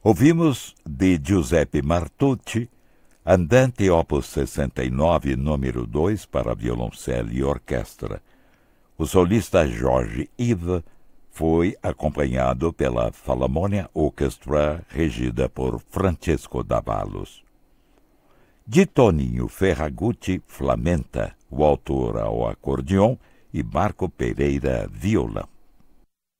Ouvimos de Giuseppe Martucci, Andante Opus 69, número 2, para violoncelo e orquestra. O solista Jorge Iva foi acompanhado pela Philharmonia Orchestra, regida por Francesco D'Avalos. De Toninho Ferragutti, Flamenta, o autor ao acordeon, e Marco Pereira, violão.